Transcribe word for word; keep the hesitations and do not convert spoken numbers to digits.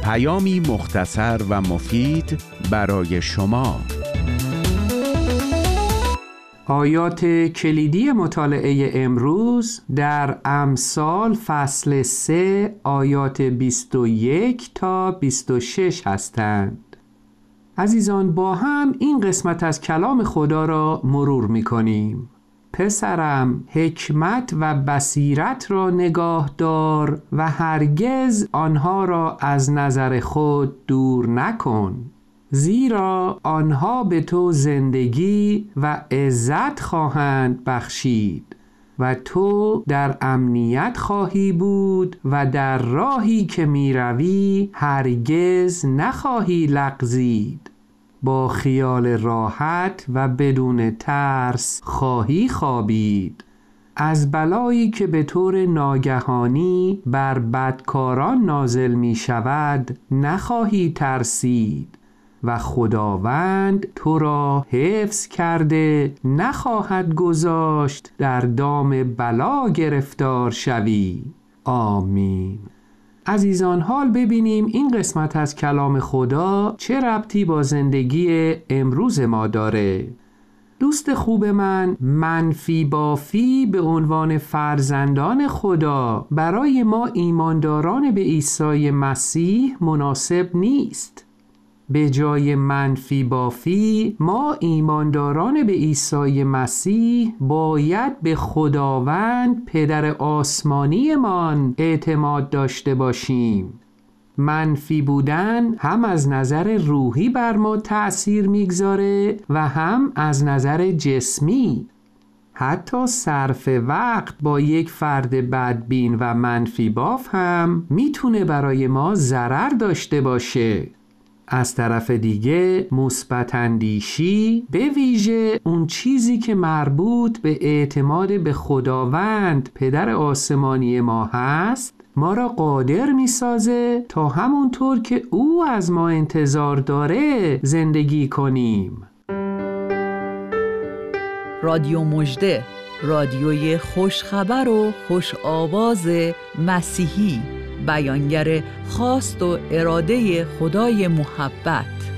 پیامی مختصر و مفید برای شما. آیات کلیدی مطالعه امروز در امثال فصل سه آیات بیست و یک تا بیست و شش هستند. عزیزان، با هم این قسمت از کلام خدا را مرور می کنیم. پسرم، حکمت و بصیرت را نگاه دار و هرگز آنها را از نظر خود دور نکن، زیرا آنها به تو زندگی و عزت خواهند بخشید و تو در امنیت خواهی بود و در راهی که می روی هرگز نخواهی لغزید. با خیال راحت و بدون ترس خواهی خوابید. از بلایی که به طور ناگهانی بر بدکاران نازل می شود نخواهی ترسید و خداوند تو را حفظ کرده نخواهد گذاشت در دام بلا گرفتار شوی. آمین. عزیزان، حال ببینیم این قسمت از کلام خدا چه ربطی با زندگی امروز ما داره. دوست خوب من، منفی بافی به عنوان فرزندان خدا برای ما ایمانداران به عیسی مسیح مناسب نیست. به جای منفی بافی ما ایمانداران به عیسی مسیح باید به خداوند پدر آسمانی مان اعتماد داشته باشیم. منفی بودن هم از نظر روحی بر ما تأثیر میگذاره و هم از نظر جسمی. حتی صرف وقت با یک فرد بدبین و منفی باف هم میتونه برای ما ضرر داشته باشه. از طرف دیگه مثبت اندیشی، به ویژه اون چیزی که مربوط به اعتماد به خداوند پدر آسمانی ما هست، ما را قادر میسازه تا همونطور که او از ما انتظار داره زندگی کنیم. رادیو مژده، رادیوی خوشخبر و خوش آواز مسیحی، بیانگر خواست و اراده خدای محبت.